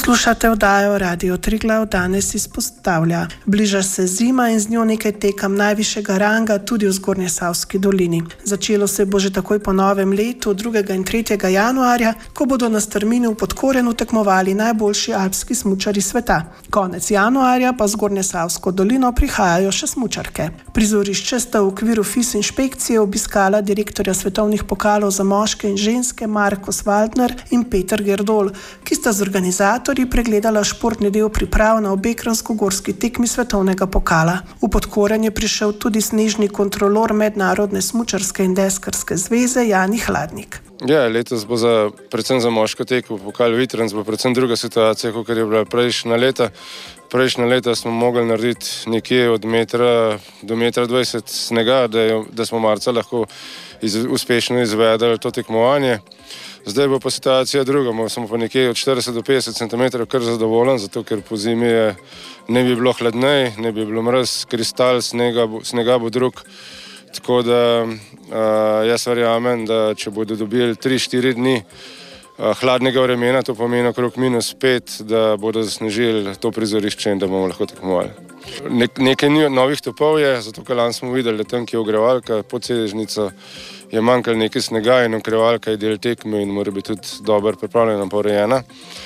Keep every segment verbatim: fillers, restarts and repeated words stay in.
Poslušate oddajo Radio Triglav, danes izpostavlja. Bliža se zima in z njo nekaj tekem najvišjega ranga tudi v Zgornjesavski dolini. Začelo se bo že takoj po novem letu, drugega in tretjega januarja, ko bodo na strmini v Podkorenu tekmovali najboljši alpski smučarji sveta. Konec januarja pa v Zgornjesavsko dolino prihajajo še smučarke. Prizorišče sta v okviru F I S inšpekcije obiskala direktorja svetovnih pokalov za moške in ženske Markus Waldner in Peter Gerdol, ki sta z organizatorji pregledala športni del priprav na obe kranjskogorski tekmi svetovnega pokala. V Podkoren je prišel tudi snežni kontrolor Mednarodne smučarske in deskarske zveze Jani Hladnik. Ja, letos bo za, predvsem za moško tekmo pokal Vitrans, bo predvsem druga situacija, kot je bila prejšnja leta. Prejšnja leta smo mogli narediti nekje od metra do metra dvajset snega, da, je, da smo marca lahko iz, uspešno izvedeli to tekmovanje. Zdaj bo pa situacija druga, smo pa nekje od štirideset do petdeset centimetrov kar zadovoljen, zato ker po zimi je, ne bi bilo hladnej, ne bi bilo mraz, kristal, snega, snega bo drug. Tako da uh, jaz verjamem, da če bodo dobili tri štiri dni uh, hladnega vremena, to pomeni okrog minus pet, da bodo zasnežili to prizorišče in da bomo lahko tekmovali. Ne, nekaj novih topov je, zato ker lani smo videli, da tam, ki je ogrevalka pod sedežnico, je manjkalo nekaj snega in ogrevalka je del tekme in mora biti tudi dobro pripravljena, pa urejena.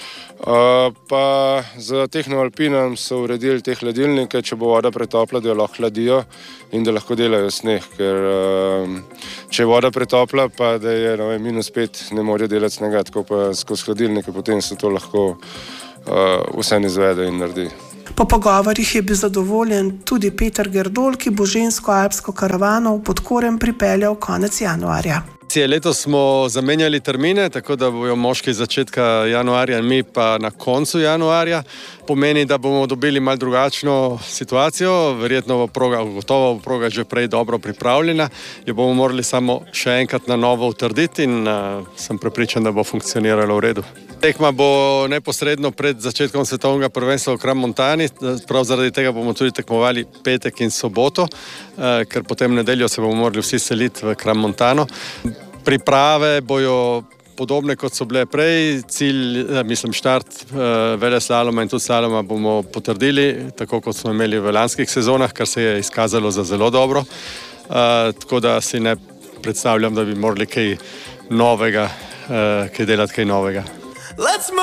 Uh, pa za Tehnoalpinom so uredili te hladilnike, če bo voda pretopla, da jo lahko hladijo in da lahko delajo sneh, ker uh, če je voda pretopla, pa da je no, minus pet, ne morejo delati snega, tako pa skozi hladilnike potem se to lahko uh, vse izvede in naredi. Po pogovorih je bil zadovoljen tudi Peter Gerdol, ki bo žensko alpsko karavano v Podkoren pripeljal konec januarja. Letos smo zamenjali termine, tako da bojo moški začetka januarja in mi pa na koncu januarja. Pomeni, da bomo dobili malo drugačno situacijo, verjetno bo proga, gotovo bo proga že prej dobro pripravljena, jo bomo morali samo še enkrat na novo utrditi in uh, sem prepričan, da bo funkcioniralo v redu. Tekma bo neposredno pred začetkom svetovnega prvenstva v Crans-Montani, prav zaradi tega bomo tudi tekmovali petek in soboto, uh, ker potem nedeljo se bomo morali vsi seliti v Crans-Montano. Priprave bojo podobne, kot so bile prej. Cilj, mislim, štart uh, veleslaloma in tudi slaloma bomo potrdili, tako kot smo imeli v lanskih sezonah, kar se je izkazalo za zelo dobro. Uh, tako da si ne predstavljam, da bi morali kaj novega, uh, kaj delati kaj novega.